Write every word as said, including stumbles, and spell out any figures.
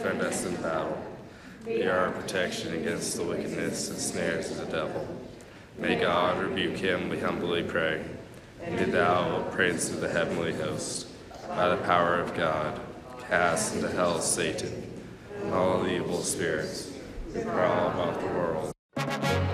defend us in battle. Be our protection against the wickedness and snares of the devil. May God rebuke him, we humbly pray. And do thou, O Prince of the heavenly host, by the power of God, cast into hell Satan and all the evil spirits who prowl about the world.